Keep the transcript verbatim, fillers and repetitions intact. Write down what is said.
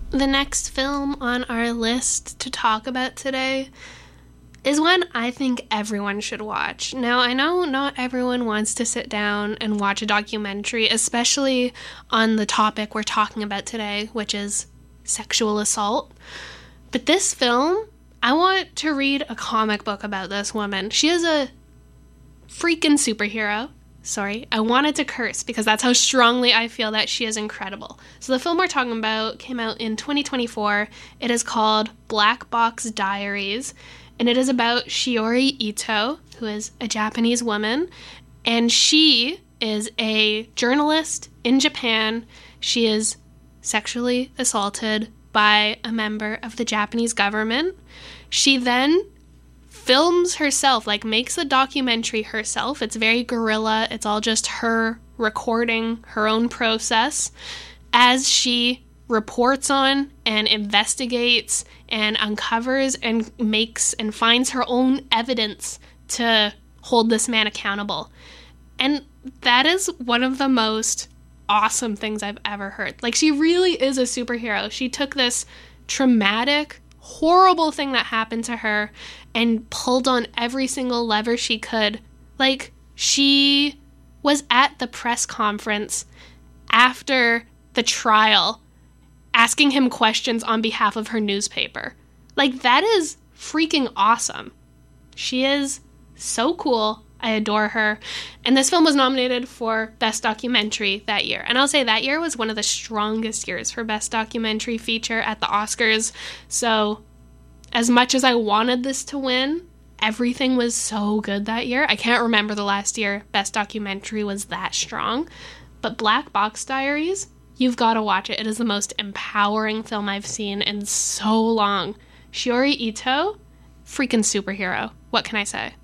The next film on our list to talk about today is one I think everyone should watch. Now, I know not everyone wants to sit down and watch a documentary, especially on the topic we're talking about today, which is sexual assault. But this film, I want to read a comic book about this woman. She is a freaking superhero. Sorry, I wanted to curse because that's how strongly I feel that she is incredible. So the film we're talking about came out in twenty twenty-four. It is called Black Box Diaries. And it is about Shiori Ito, who is a Japanese woman, and she is a journalist in Japan. She is sexually assaulted by a member of the Japanese government. She then films herself, like makes a documentary herself. It's very guerrilla. It's all just her recording her own process as she reports on and investigates and uncovers and makes and finds her own evidence to hold this man accountable. And that is one of the most awesome things I've ever heard. Like, she really is a superhero. She took this traumatic, horrible thing that happened to her and pulled on every single lever she could. Like, she was at the press conference after the trial asking him questions on behalf of her newspaper. Like, that is freaking awesome. She is so cool. I adore her. And this film was nominated for Best Documentary that year. And I'll say that year was one of the strongest years for Best Documentary Feature at the Oscars. So as much as I wanted this to win, everything was so good that year. I can't remember the last year Best Documentary was that strong. But Black Box Diaries, you've got to watch it. It is the most empowering film I've seen in so long. Shiori Ito, freaking superhero. What can I say?